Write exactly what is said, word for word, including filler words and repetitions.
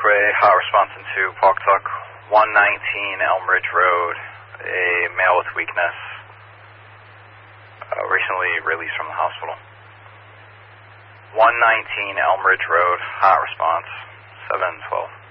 Parkway, hot response into Pawcatuck, one nineteen Elm Ridge Road, a male with weakness, uh, recently released from the hospital. one nineteen Elm Ridge Road, hot response, seven twelve.